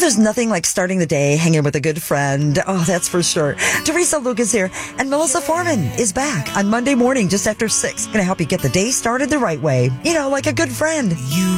there's nothing like starting the day hanging with a good friend. Oh, that's for sure. Teresa Lucas here, and Melissa Foreman is back on Monday morning just after 6. Going to help you get the day started the right way. You know, like a good friend.